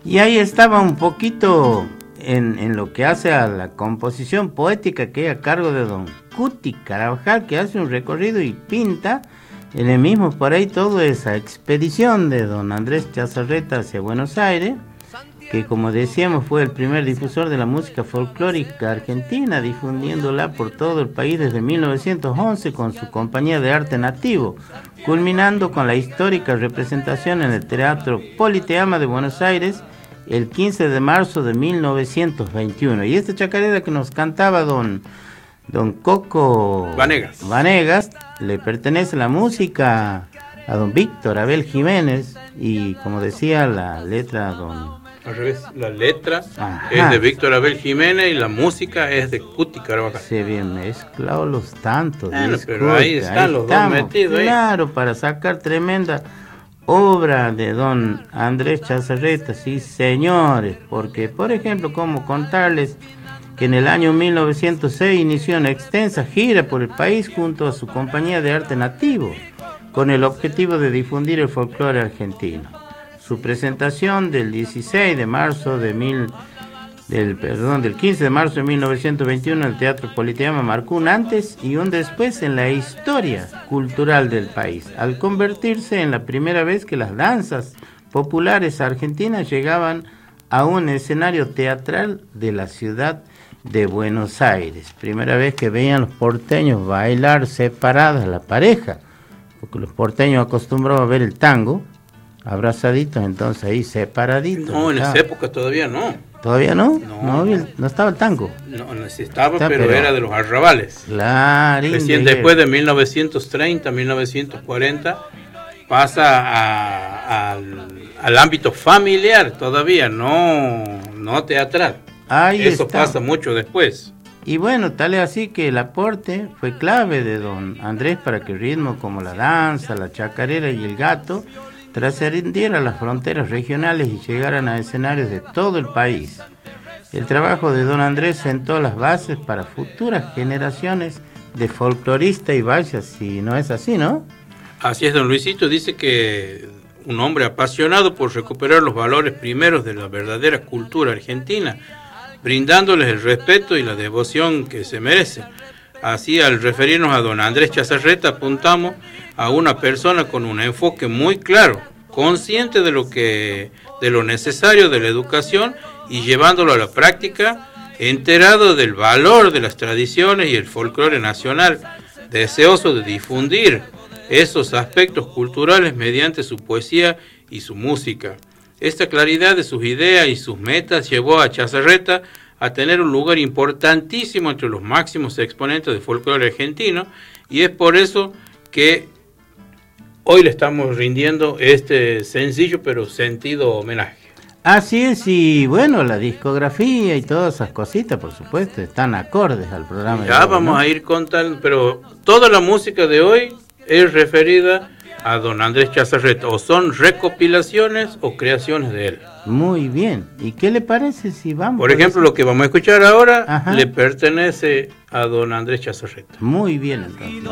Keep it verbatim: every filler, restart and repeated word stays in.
Y ahí estaba un poquito en, en lo que hace a la composición poética, que es a cargo de don Cuti Carabajal, que hace un recorrido y pinta en el mismo por ahí toda esa expedición de don Andrés Chazarreta hacia Buenos Aires, que como decíamos fue el primer difusor de la música folclórica argentina, difundiéndola por todo el país desde mil novecientos once con su compañía de arte nativo, culminando con la histórica representación en el Teatro Politeama de Buenos Aires el quince de marzo de mil novecientos veintiuno. Y esta chacarera que nos cantaba don, don Coco Vanegas. Vanegas, le pertenece la música a don Víctor Abel Jiménez y, como decía, la letra a don... Al revés, la letra Ajá. es de Víctor Abel Jiménez y la música es de Cuti Carabajal. Se bien mezclado los tantos. Bueno, disculpe, pero ahí están ahí los dos estamos, metidos ahí. Claro, para sacar tremenda obra de don Andrés Chazarreta, sí señores, porque por ejemplo, como contarles que en el año mil novecientos seis inició una extensa gira por el país junto a su compañía de arte nativo, con el objetivo de difundir el folclore argentino. Su presentación del dieciséis de marzo de mil, del, perdón, del quince de marzo de mil novecientos veintiuno en el Teatro Politeama marcó un antes y un después en la historia cultural del país, al convertirse en la primera vez que las danzas populares argentinas llegaban a un escenario teatral de la ciudad de Buenos Aires. Primera vez que veían los porteños bailar separadas la pareja, porque los porteños acostumbraban a ver el tango abrazaditos, entonces ahí separaditos. No, en estaba. esa época todavía no. ¿Todavía no? No, no, no, no estaba el tango. No, no estaba, Está, pero, pero era de los arrabales. Claro. Recién después de mil novecientos treinta, mil novecientos cuarenta, pasa a, a, al, al ámbito familiar todavía, no, no teatral. Ahí Eso está. pasa mucho después. Y bueno, tal es así que el aporte fue clave de don Andrés para que ritmos como la danza, la chacarera y el gato trascendieran las fronteras regionales y llegaran a escenarios de todo el país. El trabajo de don Andrés sentó las bases para futuras generaciones de folcloristas y vaya, si no es así, ¿no? Así es, don Luisito, dice que un hombre apasionado por recuperar los valores primeros de la verdadera cultura argentina, brindándoles el respeto y la devoción que se merecen. Así, al referirnos a don Andrés Chazarreta, apuntamos a una persona con un enfoque muy claro, consciente de lo que, de lo necesario de la educación y llevándolo a la práctica, enterado del valor de las tradiciones y el folclore nacional, deseoso de difundir esos aspectos culturales mediante su poesía y su música. Esta claridad de sus ideas y sus metas llevó a Chazarreta a tener un lugar importantísimo entre los máximos exponentes del folclore argentino, y es por eso que hoy le estamos rindiendo este sencillo pero sentido homenaje. Así es, y bueno, la discografía y todas esas cositas, por supuesto, están acordes al programa. Ya de hoy, vamos ¿no? a ir contando, pero toda la música de hoy es referida a don Andrés Chazarreta, o son recopilaciones o creaciones de él. Muy bien. ¿Y qué le parece si vamos? Por ejemplo, lo que vamos a escuchar ahora Ajá. le pertenece a don Andrés Chazarreta. Muy bien, entonces.